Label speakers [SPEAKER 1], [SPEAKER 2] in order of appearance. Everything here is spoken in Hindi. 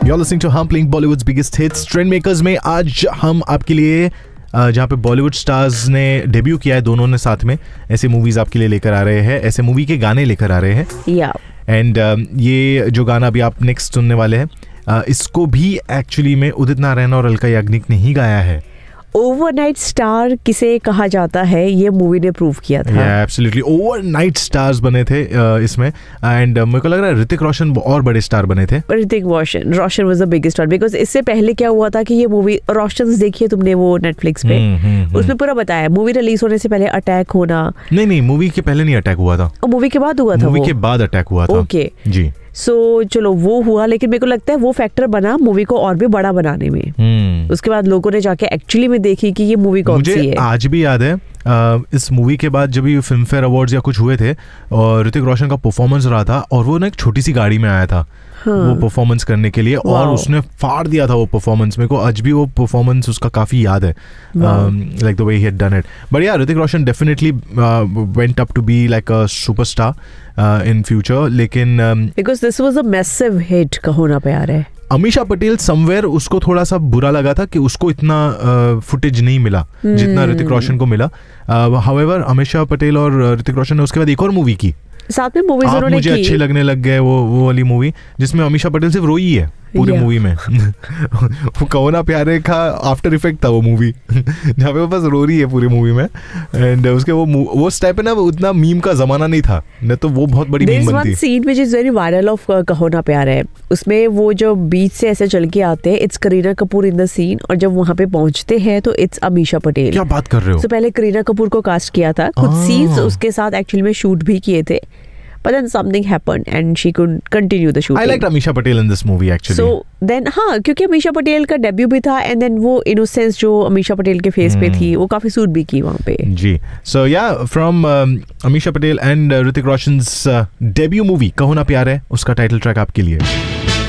[SPEAKER 1] You're listening to हम playing Bollywood's biggest hits trend makers में आज हम आपके लिए जहाँ पे बॉलीवुड स्टार्स ने डेब्यू किया है दोनों ने साथ में, ऐसे मूवीज आपके लिए लेकर आ रहे हैं, ऐसे मूवी के गाने लेकर आ रहे हैं। एंड ये जो गाना अभी आप नेक्स्ट सुनने वाले हैं, इसको भी एक्चुअली में उदित नारायण और अलका याग्निक ने ही गाया है।
[SPEAKER 2] ओवरनाइट स्टार किसे कहा जाता है ये मूवी ने प्रूव किया था।
[SPEAKER 1] एब्सोल्युटली ओवरनाइट स्टार्स बने थे इसमें। एंड मेरे को लग रहा है ऋतिक रोशन और बड़े स्टार बने थे।
[SPEAKER 2] Hrithik Roshan was the biggest star because इससे पहले क्या हुआ था कि ये मूवी रोशन्स देखिए तुमने वो नेटफ्लिक्स पे, उसमें पूरा बताया मूवी रिलीज होने से पहले अटैक होना।
[SPEAKER 1] नहीं, मूवी के पहले नहीं अटैक हुआ था,
[SPEAKER 2] मूवी के बाद हुआ था।
[SPEAKER 1] मूवी के बाद अटैक हुआ था।
[SPEAKER 2] ओके
[SPEAKER 1] जी।
[SPEAKER 2] सो चलो वो हुआ, लेकिन मेरे को लगता है वो फैक्टर बना मूवी को और भी बड़ा बनाने में। उसके बाद लोगों ने जाके एक्चुअली में देखी कि ये मूवी कौन सी है।
[SPEAKER 1] मुझे आज भी याद है इस मूवी के बाद जब ये फिल्म फेयर अवार्ड्स या कुछ हुए थे और ऋतिक रोशन का परफॉर्मेंस रहा था और वो ना एक छोटी सी गाड़ी में आया था वो परफॉर्मेंस करने के लिए और उसने फाड़ दिया था वो परफॉर्मेंस। मेरे को आज भी वो परफॉर्मेंस उसका काफी याद है, like the way he had done it. But या Hrithik Roshan definitely went up to be like a superstar in future, लेकिन
[SPEAKER 2] because this was a massive hit कहो ना प्यार है।
[SPEAKER 1] अमीषा पटेल समवेयर उसको थोड़ा सा बुरा लगा था कि उसको इतना फुटेज नहीं मिला जितना ऋतिक रोशन को मिला। हाउएवर अमीषा पटेल और ऋतिक रोशन ने उसके बाद एक और मूवी की
[SPEAKER 2] साथ में, मूवीज उन्होंने की।
[SPEAKER 1] मुझे अच्छे लगने लग गए वो वाली मूवी जिसमें अमीषा पटेल सिर्फ रोई है पूरी मूवी में। वो कहो ना प्यारे का आफ्टर इफेक्ट था वो मूवी जहाँ पे वो बस रो रही है पूरी मूवी में। एंड उसके वो टाइप पे ना उतना मीम का जमाना नहीं था, नहीं तो वो बहुत बड़ी मीम बनती।
[SPEAKER 2] Scene which is very viral of कहो ना प्यार है, उसमें वो जो बीच से ऐसे चल के आते हैं, it's Kareena Kapoor in the scene, और जब वहाँ पे पहुंचते हैं तो इट्स अमीषा पटेल।
[SPEAKER 1] क्या बात कर रहे हो?
[SPEAKER 2] तो पहले करीना कपूर को कास्ट किया था, कुछ सीन्स उसके साथ एक्चुअली में शूट भी किए थे, but then something happened and she could continue the shooting.
[SPEAKER 1] I liked Amisha Patel in this movie actually.
[SPEAKER 2] So then हाँ, क्योंकि अमीषा पटेल का डेब्यू भी था and then वो innocence जो अमीषा पटेल के फेस पे थी वो काफी सूट भी की वहाँ पे।
[SPEAKER 1] जी। So yeah, from Amisha Patel and Hrithik Roshan's debut movie कहो ना प्यार है, उसका टाइटल ट्रैक आपके लिए।